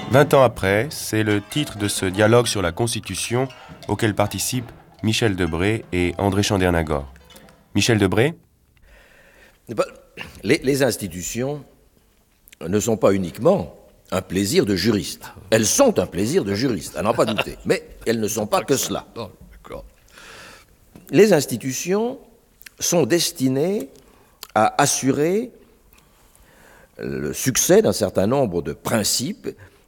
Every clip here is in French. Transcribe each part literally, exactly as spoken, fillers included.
Vingt ans après, c'est le titre de ce dialogue sur la Constitution auquel participent Michel Debré et André Chandernagor. Michel Debré ? Les, les institutions ne sont pas uniquement un plaisir de juriste. Elles sont un plaisir de juriste, à n'en pas douter. Mais elles ne sont pas que cela. Les institutions sont destinées à assurer le succès d'un certain nombre de principes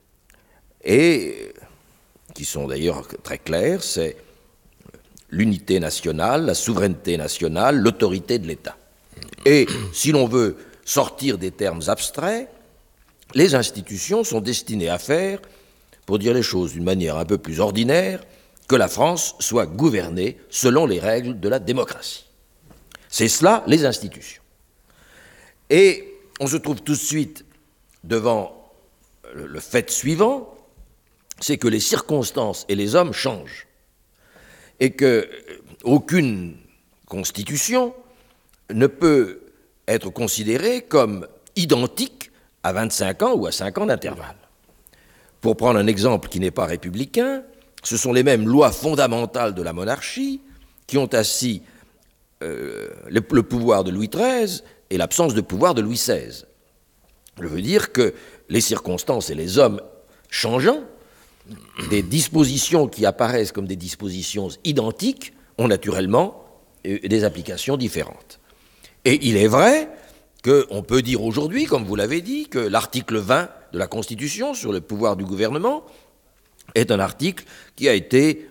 et qui sont d'ailleurs très clairs, c'est l'unité nationale, la souveraineté nationale, l'autorité de l'État. Et si l'on veut sortir des termes abstraits, les institutions sont destinées à faire, pour dire les choses d'une manière un peu plus ordinaire, que la France soit gouvernée selon les règles de la démocratie. C'est cela, les institutions. Et on se trouve tout de suite devant le fait suivant, c'est que les circonstances et les hommes changent. Et qu'aucune constitution ne peut être considérée comme identique à vingt-cinq ans ou à cinq ans d'intervalle. Pour prendre un exemple qui n'est pas républicain, ce sont les mêmes lois fondamentales de la monarchie qui ont assis euh, le, le pouvoir de Louis treize et l'absence de pouvoir de Louis seize. Je veux dire que les circonstances et les hommes changeant, des dispositions qui apparaissent comme des dispositions identiques ont naturellement des applications différentes. Et il est vrai qu'on peut dire aujourd'hui, comme vous l'avez dit, que l'article vingt de la Constitution sur le pouvoir du gouvernement est un article qui a été